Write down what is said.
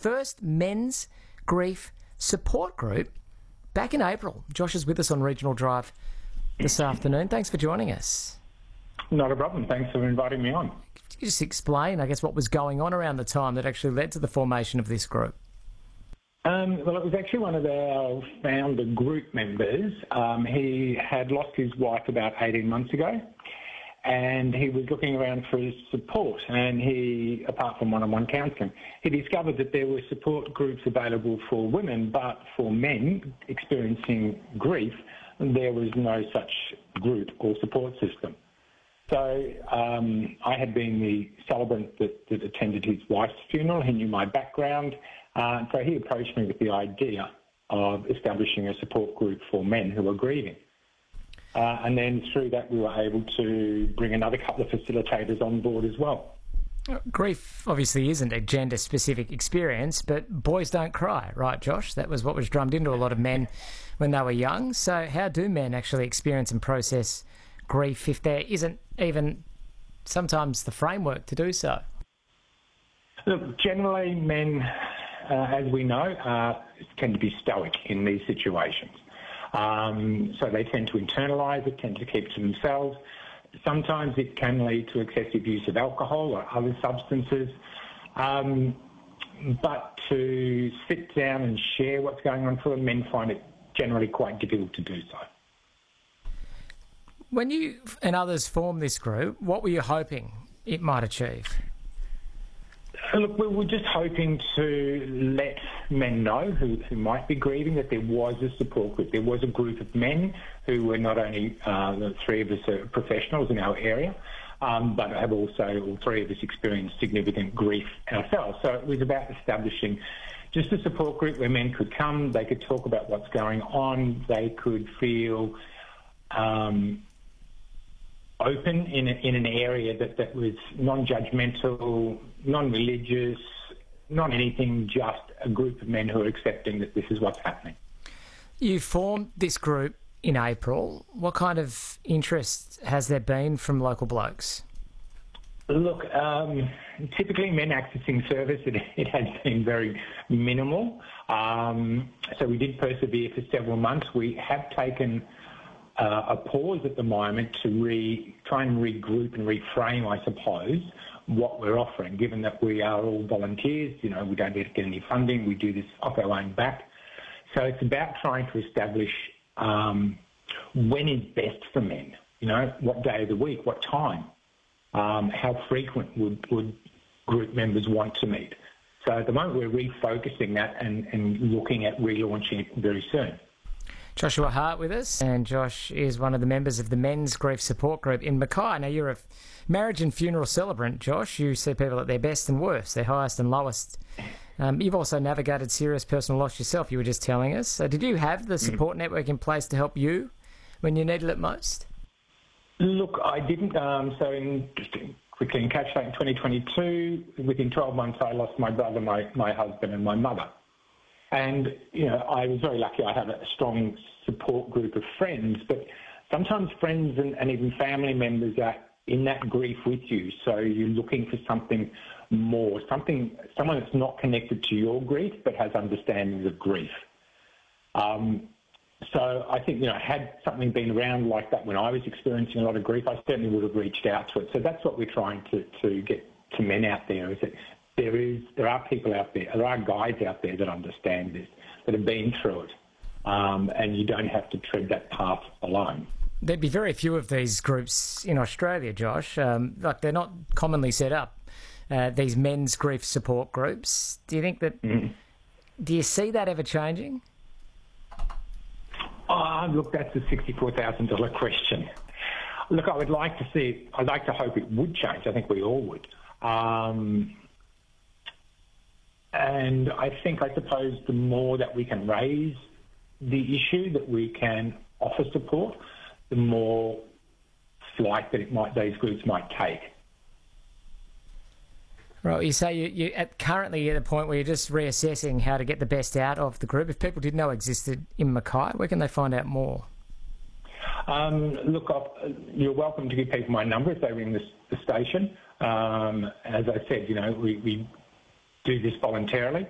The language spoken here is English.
first men's grief support group back in April. Josh is with us on Regional Drive this afternoon. Thanks for joining us. Not a problem. Thanks for inviting me on. Could you just explain, I guess, what was going on around the time that actually led to the formation of this group? Well, it was actually one of our founder group members. He had lost his wife about 18 months ago, and he was looking around for support. And he, apart from one-on-one counselling, he discovered that there were support groups available for women, but for men experiencing grief, there was no such group or support system. So I had been the celebrant that attended his wife's funeral. He knew my background. So he approached me with the idea of establishing a support group for men who are grieving. And then through that, we were able to bring another couple of facilitators on board as well. Grief obviously isn't a gender-specific experience, but boys don't cry, right, Josh? That was what was drummed into a lot of men when they were young. So how do men actually experience and process grief if there isn't even sometimes the framework to do so? Look, generally men, as we know, tend to be stoic in these situations. So they tend to internalise it, tend to keep it to themselves. Sometimes it can lead to excessive use of alcohol or other substances. But to sit down and share what's going on for them, men find it generally quite difficult to do so. When you and others formed this group, what were you hoping it might achieve? Look, we were just hoping to let men know who might be grieving that there was a support group. There was a group of men who were not only, the three of us are professionals in our area, but have also, all three of us, experienced significant grief ourselves. So it was about establishing just a support group where men could come, they could talk about what's going on, they could feel open in an area that was non-judgmental, non-religious, not anything, just a group of men who are accepting that this is what's happening. You formed this group in April. What kind of interest has there been from local blokes? Look, typically men accessing service, it has been very minimal. So we did persevere for several months. We have taken a pause at the moment to try and regroup and reframe, I suppose, what we're offering, given that we are all volunteers. You know, we don't get any funding. We do this off our own back. So it's about trying to establish when is best for men. You know, what day of the week, what time, how frequent would group members want to meet. So at the moment we're refocusing that and looking at relaunching it very soon. Joshua Hart with us, and Josh is one of the members of the Men's Grief Support Group in Mackay. Now, you're a marriage and funeral celebrant, Josh. You see people at their best and worst, their highest and lowest. You've also navigated serious personal loss yourself, you were just telling us. Did you have the support network in place to help you when you needed it most? Look, I didn't. Just quickly encapsulate, in 2022, within 12 months, I lost my brother, my husband, and my mother. And, you know, I was very lucky I had a strong support group of friends, but sometimes friends and even family members are in that grief with you, so you're looking for something more, someone that's not connected to your grief but has understandings of grief. So I think, you know, had something been around like that when I was experiencing a lot of grief, I certainly would have reached out to it. So that's what we're trying to get to men out there, is that there are people out there, there are guides out there that understand this, that have been through it, and you don't have to tread that path alone. There'd be very few of these groups in Australia, Josh. Like, they're not commonly set up, these men's grief support groups. Do you think that, do you see that ever changing? Oh, look, that's a $64,000 question. Look, I would like to see it, I'd like to hope it would change. I think we all would. And I suppose the more that we can raise the issue, that we can offer support, the more flight that those groups might take. Right, you say you're currently at a point where you're just reassessing how to get the best out of the group. If people didn't know it existed in Mackay, where can they find out more? Look, you're welcome to give people my number if they ring the station. As I said, you know, we do this voluntarily.